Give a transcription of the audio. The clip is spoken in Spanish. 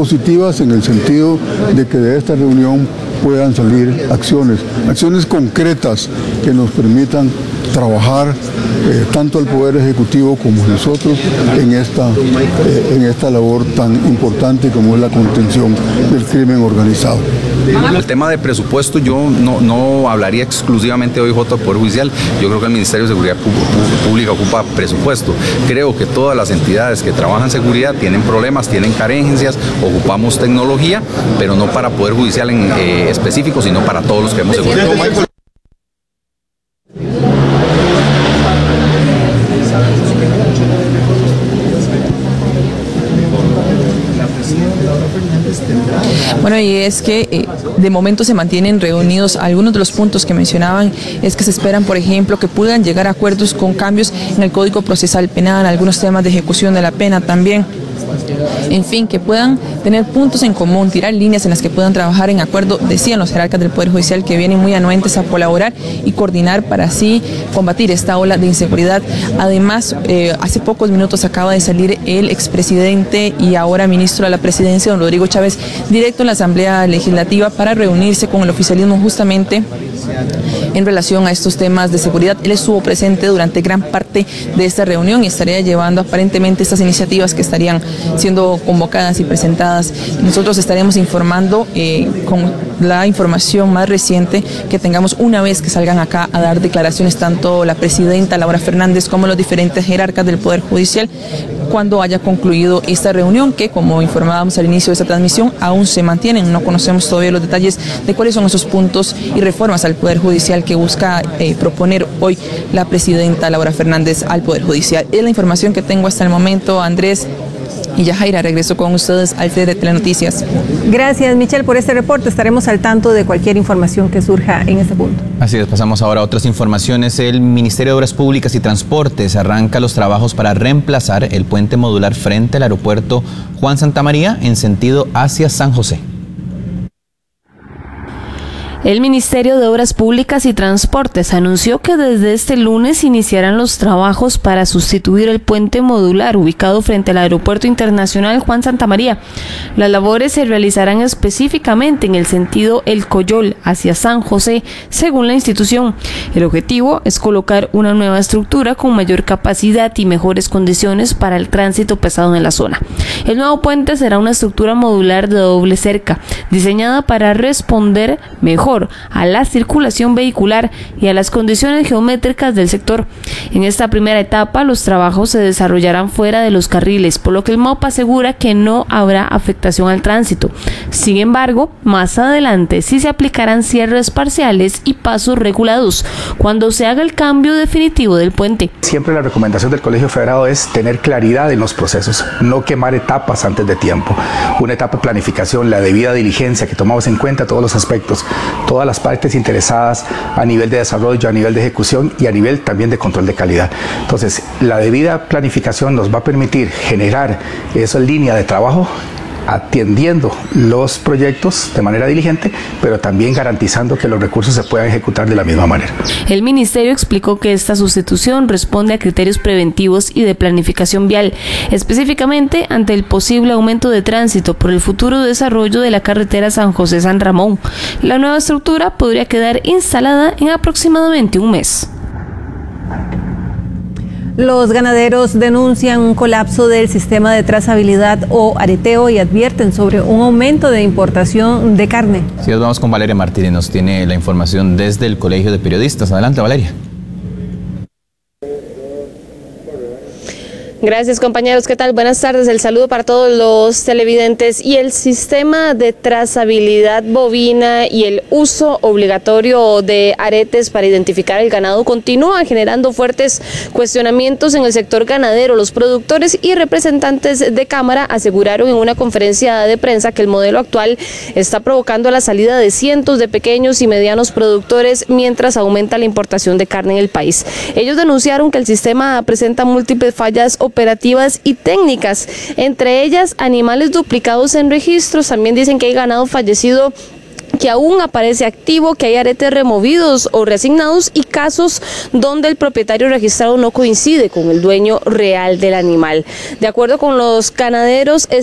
positivas en el sentido de que de esta reunión puedan salir acciones concretas que nos permitan trabajar tanto el Poder Ejecutivo como nosotros en esta labor tan importante como es la contención del crimen organizado. El tema de presupuesto, yo no hablaría exclusivamente de OIJ o Poder Judicial. Yo creo que el Ministerio de Seguridad Pública ocupa presupuesto. Creo que todas las entidades que trabajan seguridad tienen problemas, tienen carencias, ocupamos tecnología, pero no para Poder Judicial en específico, sino para todos los que hemos seguridad. Bueno, y es que de momento se mantienen reunidos. Algunos de los puntos que mencionaban es que se esperan, por ejemplo, que puedan llegar a acuerdos con cambios en el Código Procesal Penal, algunos temas de ejecución de la pena también. En fin, que puedan tener puntos en común, tirar líneas en las que puedan trabajar en acuerdo, decían los jerarcas del Poder Judicial, que vienen muy anuentes a colaborar y coordinar para así combatir esta ola de inseguridad. Además, hace pocos minutos acaba de salir el expresidente y ahora ministro de la Presidencia, don Rodrigo Chávez, directo en la Asamblea Legislativa para reunirse con el oficialismo justamente en relación a estos temas de seguridad. Él estuvo presente durante gran parte de esta reunión y estaría llevando aparentemente estas iniciativas que estarían siendo convocadas y presentadas. Nosotros estaremos informando con la información más reciente que tengamos una vez que salgan acá a dar declaraciones tanto la presidenta Laura Fernández como los diferentes jerarcas del Poder Judicial cuando haya concluido esta reunión que, como informábamos al inicio de esta transmisión, aún se mantienen. No conocemos todavía los detalles de cuáles son esos puntos y reformas al Poder Judicial que busca proponer hoy la presidenta Laura Fernández al Poder Judicial. Es la información que tengo hasta el momento, Andrés. Y Yajaira, regreso con ustedes al FED de Telenoticias. Gracias, Michelle, por este reporte. Estaremos al tanto de cualquier información que surja en este punto. Así es, pasamos ahora a otras informaciones. El Ministerio de Obras Públicas y Transportes arranca los trabajos para reemplazar el puente modular frente al aeropuerto Juan Santamaría en sentido hacia San José. El Ministerio de Obras Públicas y Transportes anunció que desde este lunes iniciarán los trabajos para sustituir el puente modular ubicado frente al Aeropuerto Internacional Juan Santamaría. Las labores se realizarán específicamente en el sentido El Coyol hacia San José, según la institución. El objetivo es colocar una nueva estructura con mayor capacidad y mejores condiciones para el tránsito pesado en la zona. El nuevo puente será una estructura modular de doble cerca, diseñada para responder mejor a la circulación vehicular y a las condiciones geométricas del sector. En esta primera etapa, los trabajos se desarrollarán fuera de los carriles, por lo que el MOP asegura que no habrá afectación al tránsito. Sin embargo, más adelante sí se aplicarán cierres parciales y pasos regulados cuando se haga el cambio definitivo del puente. Siempre la recomendación del Colegio Federado es tener claridad en los procesos, no quemar etapas antes de tiempo. Una etapa de planificación, la debida diligencia, que tomamos en cuenta todos los aspectos, todas las partes interesadas a nivel de desarrollo, a nivel de ejecución y a nivel también de control de calidad. Entonces, la debida planificación nos va a permitir generar esa línea de trabajo atendiendo los proyectos de manera diligente, pero también garantizando que los recursos se puedan ejecutar de la misma manera. El ministerio explicó que esta sustitución responde a criterios preventivos y de planificación vial, específicamente ante el posible aumento de tránsito por el futuro desarrollo de la carretera San José-San Ramón. La nueva estructura podría quedar instalada en aproximadamente un mes. Los ganaderos denuncian un colapso del sistema de trazabilidad o areteo y advierten sobre un aumento de importación de carne. Sí, nos vamos con Valeria Martínez, nos tiene la información desde el Colegio de Periodistas. Adelante, Valeria. Gracias, compañeros. ¿Qué tal? Buenas tardes. El saludo para todos los televidentes. Y el sistema de trazabilidad bovina y el uso obligatorio de aretes para identificar el ganado continúa generando fuertes cuestionamientos en el sector ganadero. Los productores y representantes de Cámara aseguraron en una conferencia de prensa que el modelo actual está provocando la salida de cientos de pequeños y medianos productores mientras aumenta la importación de carne en el país. Ellos denunciaron que el sistema presenta múltiples fallas operativas y técnicas, entre ellas animales duplicados en registros. También dicen que hay ganado fallecido que aún aparece activo, que hay aretes removidos o reasignados y casos donde el propietario registrado no coincide con el dueño real del animal. De acuerdo con los ganaderos,